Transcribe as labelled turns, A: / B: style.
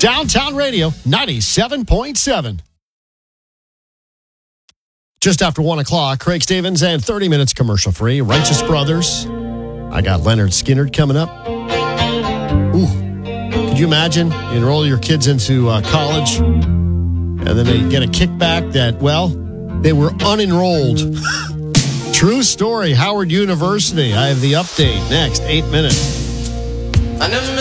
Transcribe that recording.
A: Downtown Radio 97.7. Just after 1 o'clock, Craig Stevens and 30 minutes commercial free. Righteous Brothers. I got Leonard Skinner coming up. Ooh. Could you imagine? You enroll your kids into college and then they get a kickback that, well, they were unenrolled. True story. Howard University. I have the update next 8 minutes.
B: I never